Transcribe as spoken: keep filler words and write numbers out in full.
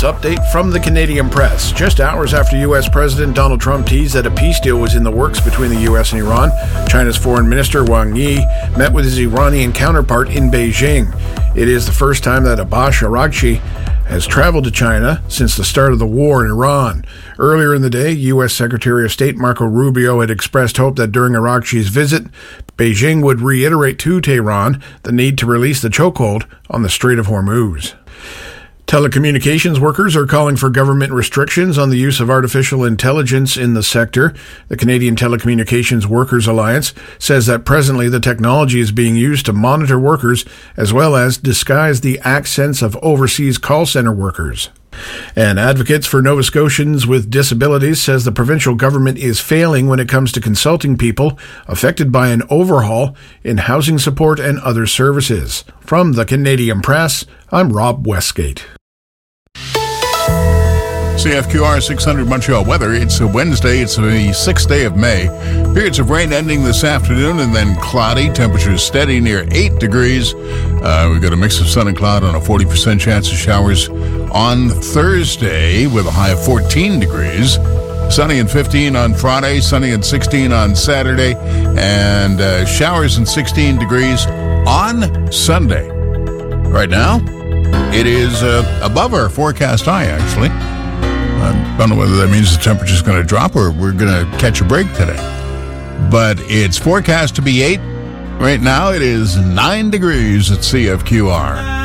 update from the Canadian press. Just hours after U S President Donald Trump teased that a peace deal was in the works between the U S and Iran, China's Foreign Minister Wang Yi met with his Iranian counterpart in Beijing. It is the first time that Abbas Araghchi has traveled to China since the start of the war in Iran. Earlier in the day, U S Secretary of State Marco Rubio had expressed hope that during Araghchi's visit, Beijing would reiterate to Tehran the need to release the chokehold on the Strait of Hormuz. Telecommunications workers are calling for government restrictions on the use of artificial intelligence in the sector. The Canadian Telecommunications Workers Alliance says that presently the technology is being used to monitor workers as well as disguise the accents of overseas call center workers. And advocates for Nova Scotians with disabilities says the provincial government is failing when it comes to consulting people affected by an overhaul in housing support and other services. From the Canadian Press, I'm Rob Westgate. C F Q R six hundred Montreal weather. It's a Wednesday. It's the sixth day of May. Periods of rain ending this afternoon and then cloudy. Temperatures steady near eight degrees. Uh, we've got a mix of sun and cloud on a forty percent chance of showers on Thursday with a high of fourteen degrees. Sunny and fifteen on Friday. Sunny and sixteen on Saturday. And uh, showers and sixteen degrees on Sunday. Right now, it is uh, above our forecast high, actually. I don't know whether that means the temperature's going to drop or we're going to catch a break today. But it's forecast to be eight. Right now it is nine degrees at C F Q R.